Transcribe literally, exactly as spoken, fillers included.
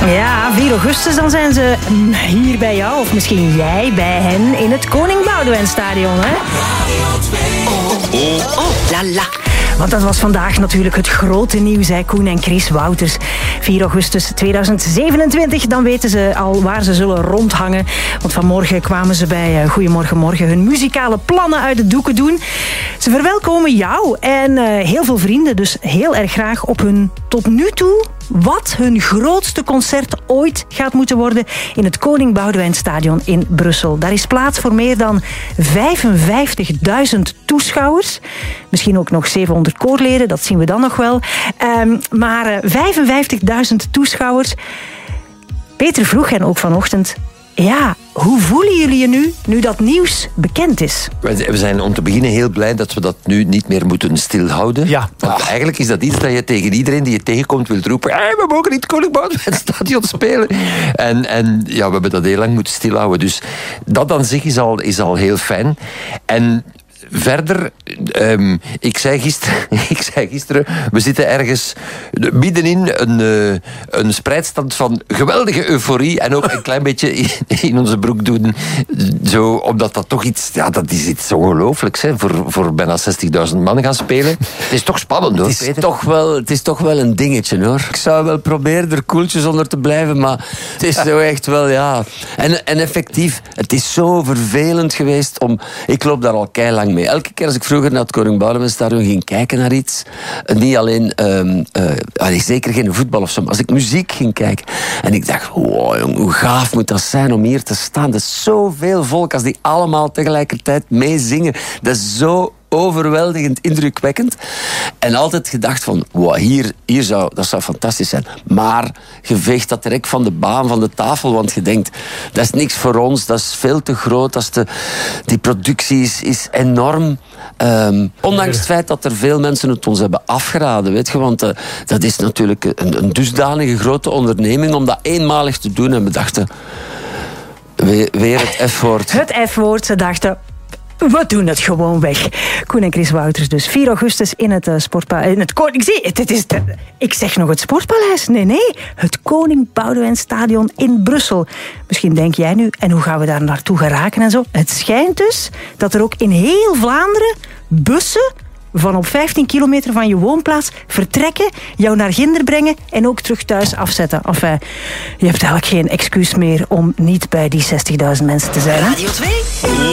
Ja, vier augustus, dan zijn ze hier bij jou, of misschien jij bij hen, in het Koning Boudewijn Stadion, hè? Oh, oh, oh, la la. Want dat was vandaag natuurlijk het grote nieuws, hè? Koen en Chris Wouters. vier augustus tweeduizend zevenentwintig, dan weten ze al waar ze zullen rondhangen. Want vanmorgen kwamen ze bij Goedemorgen Morgen hun muzikale plannen uit de doeken doen. Ze verwelkomen jou en uh, heel veel vrienden, dus heel erg graag op hun tot nu toe wat hun grootste concert ooit gaat moeten worden in het Koning Boudewijn Stadion in Brussel. Daar is plaats voor meer dan vijfenvijftigduizend toeschouwers. Misschien ook nog zevenhonderd koorleden, dat zien we dan nog wel. Um, maar uh, vijfenvijftigduizend toeschouwers. Peter vroeg hen ook vanochtend, ja, hoe voelen jullie je nu, nu dat nieuws bekend is? We zijn om te beginnen heel blij dat we dat nu niet meer moeten stilhouden. Ja. Want eigenlijk is dat iets dat je tegen iedereen die je tegenkomt wilt roepen. Hey, we mogen niet Koning Boudewijn Stadion spelen. En, en ja, we hebben dat heel lang moeten stilhouden. Dus dat aan zich is al, is al heel fijn. En verder, um, ik, zei gisteren, ik zei gisteren, we zitten ergens middenin een, uh, een spreidstand van geweldige euforie en ook een klein beetje in, in onze broek doen. Zo, omdat dat toch iets, ja, dat is iets ongelooflijks, hè, voor, voor bijna zestigduizend man gaan spelen. Het is toch spannend, hoor, het is Peter? toch wel, het is toch wel een dingetje, hoor. Ik zou wel proberen er koeltjes onder te blijven, maar het is zo echt wel, ja. En, en effectief, het is zo vervelend geweest om... Ik loop daar al keilang mee. Elke keer als ik vroeger naar het Koning Boudewijn Stadion ging kijken naar iets, niet alleen, um, uh, zeker geen voetbal of zo, maar als ik muziek ging kijken en ik dacht, wow, jong, hoe gaaf moet dat zijn om hier te staan. Dat is zoveel volk als die allemaal tegelijkertijd meezingen. Dat is zo overweldigend, indrukwekkend. En altijd gedacht van, wow, hier, hier zou, dat zou fantastisch zijn. Maar je veegt dat direct van de baan, van de tafel, want je denkt, dat is niks voor ons, dat is veel te groot, dat is te, die productie is, is enorm. Um, ondanks het feit dat er veel mensen het ons hebben afgeraden, weet je, want uh, dat is natuurlijk een, een dusdanige grote onderneming om dat eenmalig te doen. En we dachten, weer, weer het F-woord. Het F-woord, ze dachten... We doen het gewoon weg. Koen en Chris Wouters dus. vier augustus in het uh, Sportpaleis. In het Koning... Ik, zie, het, het is de, ik zeg nog het Sportpaleis. Nee, nee. Het Koning Boudewijn Stadion in Brussel. Misschien denk jij nu, en hoe gaan we daar naartoe geraken en zo? Het schijnt dus dat er ook in heel Vlaanderen bussen van op vijftien kilometer van je woonplaats vertrekken, jou naar Ginder brengen en ook terug thuis afzetten. Enfin, je hebt eigenlijk geen excuus meer om niet bij die zestigduizend mensen te zijn. Hè? Radio twee.